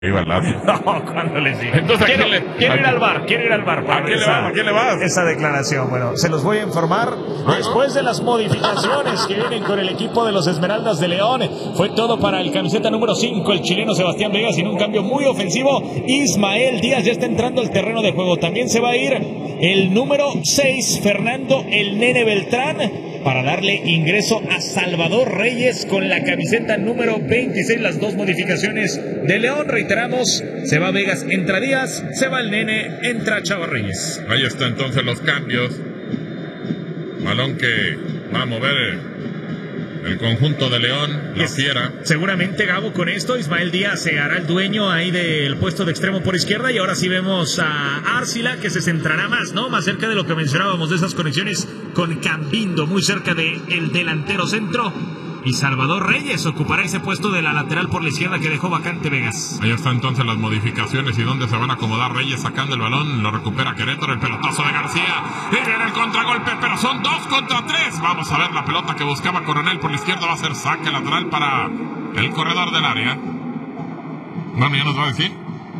Iba al lado. No, cuando les digo. Entonces, quiero ir al bar, ¿A quién le vas? Esa declaración. Bueno, se los voy a informar después de las modificaciones que vienen con el equipo de los Esmeraldas de León. Fue todo para el camiseta número 5, el chileno Sebastián Vegas, sin un cambio muy ofensivo. Ismael Díaz ya está entrando al terreno de juego. También se va a ir el número 6, Fernando el Nene Beltrán, para darle ingreso a Salvador Reyes con la camiseta número 26. Las dos modificaciones de León, reiteramos, se va Vegas, entra Díaz, se va el Nene, entra Chava Reyes. Ahí está entonces los cambios. Balón que va a mover el conjunto de León, la fiera. Seguramente, Gabo, con esto Ismael Díaz se hará el dueño ahí del puesto de extremo por izquierda, y ahora sí vemos a Arcila, que se centrará más, ¿no? Más cerca de lo que mencionábamos, de esas conexiones con Cambindo, muy cerca del delantero centro. Y Salvador Reyes ocupará ese puesto de la lateral por la izquierda que dejó vacante Vegas. Ahí están entonces las modificaciones y dónde se van a acomodar. Reyes sacando el balón, lo recupera Querétaro, el pelotazo de García. Y viene el contragolpe, pero son 2 contra 3. Vamos a ver la pelota que buscaba Coronel por la izquierda. Va a ser saque lateral para el corredor del área. Bueno, ya nos va a decir.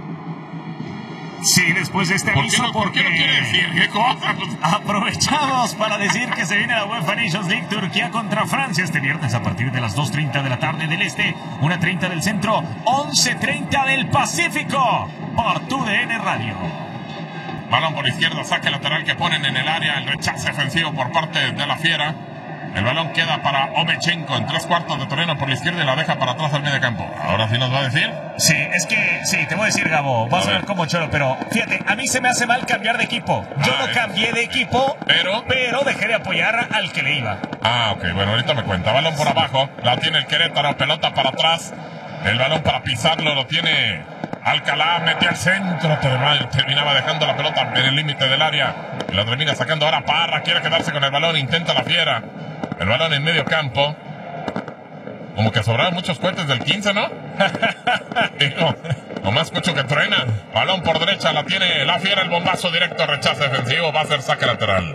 Sí, después de este aviso, ¿Por qué no quiere decir qué cosa? Aprovechamos para decir que se viene la UEFA Nations League, Turquía contra Francia este viernes a partir de las 2:30 de la tarde del este, 1:30 del centro, 11:30 del Pacífico, por TUDN Radio. Balón por izquierda, saque lateral que ponen en el área, el rechazo defensivo por parte de la fiera. El balón queda para Omechenko en 3/4 de terreno por la izquierda y la deja para atrás al medio campo. Ahora sí nos va a decir. Sí, es que, sí, te voy a decir, Gabo, vas a ver cómo choro, pero fíjate, a mí se me hace mal cambiar de equipo. Yo no cambié de equipo, pero dejé de apoyar al que le iba. Ok, bueno, ahorita me cuenta. Balón por abajo, la tiene el Querétaro, pelota para atrás. El balón para pisarlo lo tiene Alcalá, mete al centro, terminaba dejando la pelota en el límite del área. La termina sacando ahora Parra, quiere quedarse con el balón, intenta la fiera. El balón en medio campo. Como que sobraron muchos cohetes del 15, ¿no? Digo, nomás escucho que truena. Balón por derecha, la tiene la fiera, el bombazo directo, rechazo defensivo, va a ser saque lateral.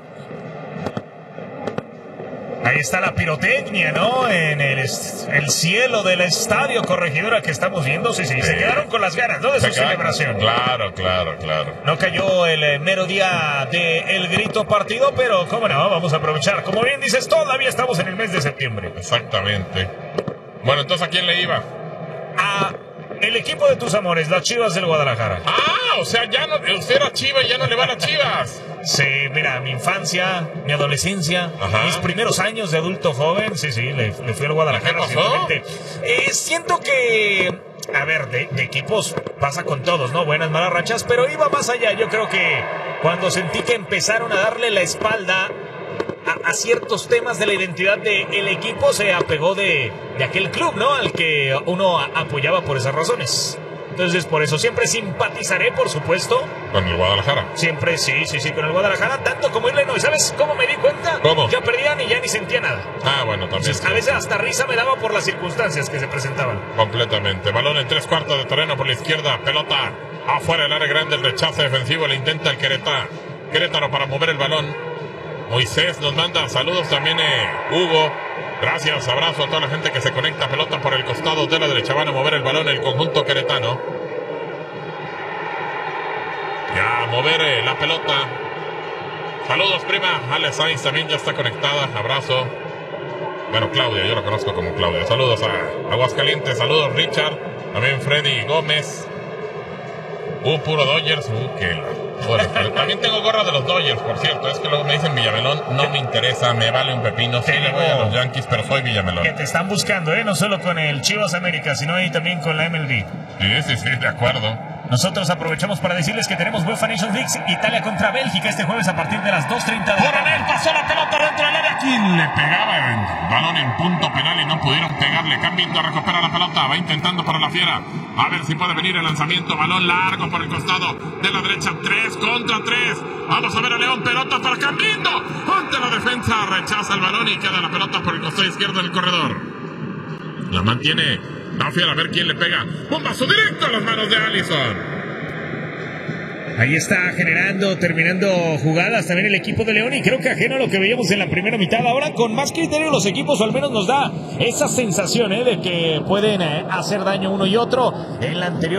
Ahí está la pirotecnia, ¿no? En el cielo del estadio Corregidora que estamos viendo. Sí, se quedaron con las ganas, ¿no? De su celebración. Claro. No cayó el mero día del grito partido, pero cómo no, vamos a aprovechar. Como bien dices, todavía estamos en el mes de septiembre. Exactamente. Bueno, entonces, ¿a quién le iba? A el equipo de tus amores, las Chivas del Guadalajara. O sea, ya no, usted era Chiva y ya no le va a las Chivas. Sí, mira, mi infancia, mi adolescencia, mis primeros años de adulto joven, le fui al Guadalajara. ¿Qué pasó? Siento que, a ver, de equipos pasa con todos, ¿no? Buenas, malas rachas, pero iba más allá. Yo creo que cuando sentí que empezaron a darle la espalda a ciertos temas de la identidad del equipo, se apegó de aquel club, ¿no? Al que uno apoyaba por esas razones. Entonces, por eso siempre simpatizaré, por supuesto. Con el Guadalajara. Siempre, sí, con el Guadalajara, tanto como irle no. ¿Y sabes cómo me di cuenta? ¿Cómo? Ya perdían y ya ni sentía nada. Bueno, también. Entonces, a veces hasta risa me daba por las circunstancias que se presentaban. Completamente. Balón en 3/4 de terreno por la izquierda. Pelota afuera del área grande. El rechazo defensivo le intenta el Querétaro para mover el balón. Moisés nos manda saludos también, Hugo. Gracias, abrazo a toda la gente que se conecta. Pelota por el costado de la derecha. Van a mover el balón el conjunto queretano. Ya, mover la pelota. Saludos, prima. Ale Sainz también ya está conectada. Abrazo. Bueno, Claudia, yo la conozco como Claudia. Saludos a Aguascalientes. Saludos, Richard. También Freddy Gómez. Puro Dodgers. Bueno, pero también tengo gorra de los Dodgers, por cierto. Es que luego me dicen Villamelón, no me interesa, me vale un pepino. Sí, le voy a los Yankees, pero soy Villamelón. Que te están buscando, no solo con el Chivas América, sino ahí también con la MLB. Sí, de acuerdo. Nosotros aprovechamos para decirles que tenemos UEFA Nations League, Italia contra Bélgica este jueves a partir de las 2:30 de la tarde. Coronel pasó la pelota dentro del área. ¿Quién le pegaba? El balón en punto penal y no pudieron pegarle. Cambindo recupera la pelota, va intentando para la fiera. A ver si puede venir el lanzamiento. Balón largo por el costado de la derecha. 3 contra 3. Vamos a ver a León. Pelota para Cambindo. Ante la defensa. Rechaza el balón y queda la pelota por el costado izquierdo del corredor. La mantiene la fiera. A ver quién le pega. Bombazo directo a las manos de Allison. Ahí está generando, terminando jugadas también el equipo de León, y creo que ajeno a lo que veíamos en la primera mitad. Ahora con más criterio los equipos, o al menos nos da esa sensación de que pueden hacer daño uno y otro. En la anterior